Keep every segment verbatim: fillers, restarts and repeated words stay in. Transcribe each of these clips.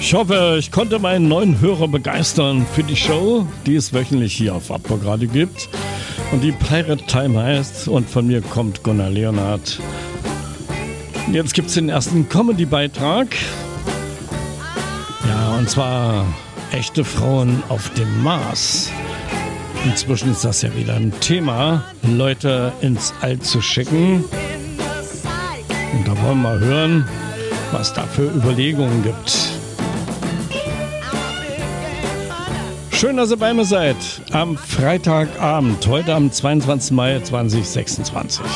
Ich hoffe, ich konnte meinen neuen Hörer begeistern für die Show, die es wöchentlich hier auf Wartburg Radio gibt und die Pirate Time heißt, und von mir kommt Gunnar Leonhardt. Jetzt gibt es den ersten Comedy-Beitrag. Ja, und zwar echte Frauen auf dem Mars. Inzwischen ist das ja wieder ein Thema, Leute ins All zu schicken. Und da wollen wir mal hören, was da für Überlegungen gibt. Schön, dass ihr bei mir seid. Am Freitagabend, heute am zweiundzwanzigsten Mai zweitausendsechsundzwanzig.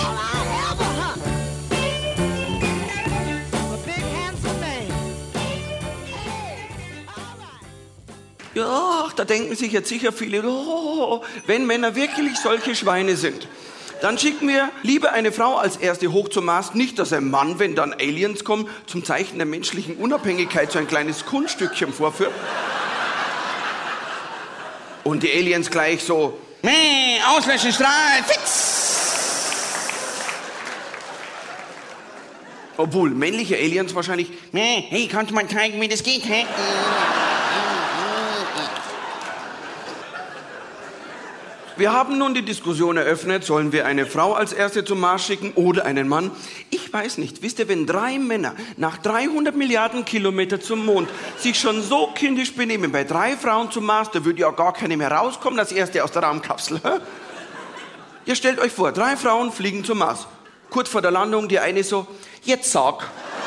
Ja, da denken sich jetzt sicher viele, oh, wenn Männer wirklich solche Schweine sind, dann schicken wir lieber eine Frau als erste hoch zum Mars, nicht dass ein Mann, wenn dann Aliens kommen, zum Zeichen der menschlichen Unabhängigkeit so ein kleines Kunststückchen vorführt. Und die Aliens gleich so, nee, auslöschen, Strahl, fix! Obwohl, männliche Aliens wahrscheinlich, nee, hey, kannst du mal zeigen, wie das geht, hä? Wir haben nun die Diskussion eröffnet, sollen wir eine Frau als Erste zum Mars schicken oder einen Mann? Ich weiß nicht, wisst ihr, wenn drei Männer nach dreihundert Milliarden Kilometer zum Mond sich schon so kindisch benehmen, bei drei Frauen zum Mars, da würde ja gar keine mehr rauskommen, das Erste aus der Raumkapsel. Hä? Ihr stellt euch vor, drei Frauen fliegen zum Mars. Kurz vor der Landung, die eine so, jetzt sag.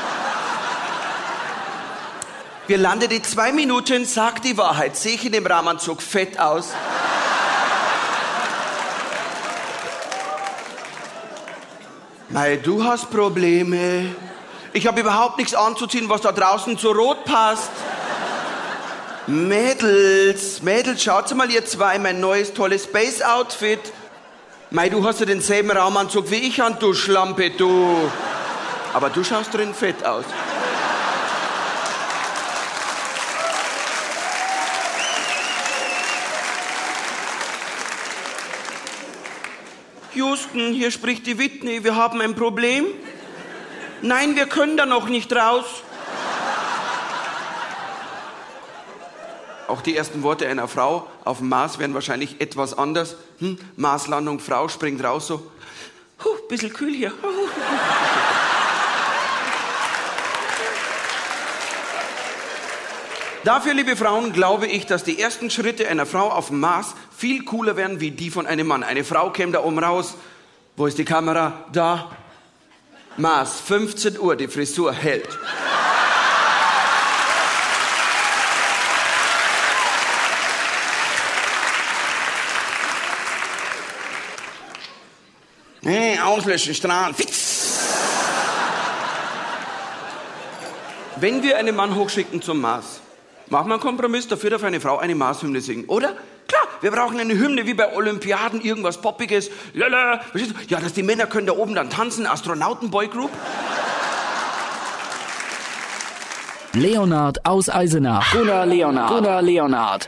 Wir landen in zwei Minuten, sag die Wahrheit, sehe ich in dem Raumanzug fett aus? Mei, du hast Probleme. Ich habe überhaupt nichts anzuziehen, was da draußen zu rot passt. Mädels, Mädels, schaut mal ihr zwei, mein neues tolles Space-Outfit. Mei, du hast ja denselben Raumanzug wie ich an, du Schlampe, du. Aber du schaust drin fett aus. Houston, hier spricht die Whitney, wir haben ein Problem. Nein, wir können da noch nicht raus. Auch die ersten Worte einer Frau auf dem Mars wären wahrscheinlich etwas anders. Hm, Marslandung, Frau springt raus so. Huh, bisschen kühl hier. Dafür, liebe Frauen, glaube ich, dass die ersten Schritte einer Frau auf dem Mars viel cooler wären wie die von einem Mann. Eine Frau käme da oben raus. Wo ist die Kamera? Da. Mars, fünfzehn Uhr, die Frisur hält. Hey, auslöschen, strahlen, fix. Wenn wir einen Mann hochschicken zum Mars, machen wir einen Kompromiss, dafür darf eine Frau eine Marshymne singen, oder? Klar, wir brauchen eine Hymne wie bei Olympiaden, irgendwas Poppiges. Lala. Ja, dass die Männer können da oben dann tanzen, Astronauten-Boygroup. Leonhardt aus Eisenach. Gunnar Leonhardt. Gunnar Leonhardt.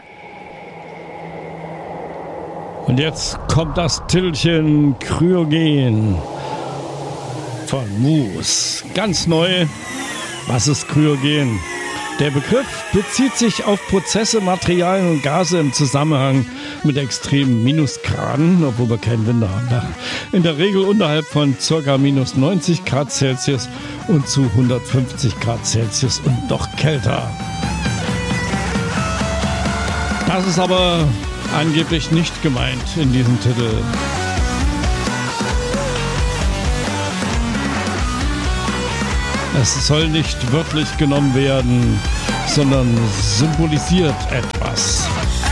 Und jetzt kommt das Titelchen Kryogen von Moose. Ganz neu. Was ist Kryogen? Der Begriff bezieht sich auf Prozesse, Materialien und Gase im Zusammenhang mit extremen Minusgraden, obwohl wir keinen Winter haben. In der Regel unterhalb von ca. minus neunzig Grad Celsius und zu hundertfünfzig Grad Celsius und doch kälter. Das ist aber angeblich nicht gemeint in diesem Titel. Es soll nicht wörtlich genommen werden, sondern symbolisiert etwas.